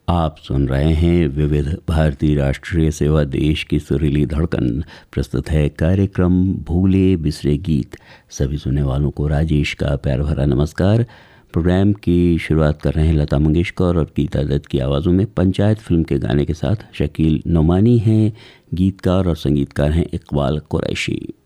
आप सुन रहे हैं विविध भारती राष्ट्रीय सेवा, देश की सुरीली धड़कन। प्रस्तुत है कार्यक्रम भूले बिसरे गीत। सभी सुनने वालों को राजेश का प्यार भरा नमस्कार। प्रोग्राम की शुरुआत कर रहे हैं लता मंगेशकर और गीता दत्त की आवाज़ों में पंचायत फिल्म के गाने के साथ। शकील नोमानी हैं गीतकार और संगीतकार हैं इकबाल कुरैशी।